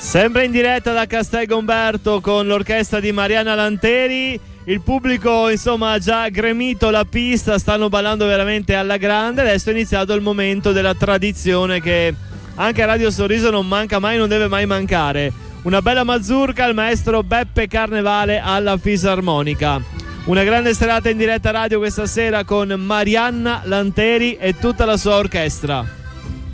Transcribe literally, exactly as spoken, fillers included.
Sempre in diretta da Castel Gomberto con l'orchestra di Marianna Lanteri. Il pubblico insomma ha già gremito la pista, stanno ballando veramente alla grande. Adesso è iniziato il momento della tradizione che anche a Radio Sorriso non manca mai, non deve mai mancare. Una bella mazurka al maestro Beppe Carnevale alla fisarmonica. Una grande serata in diretta radio questa sera con Marianna Lanteri e tutta la sua orchestra.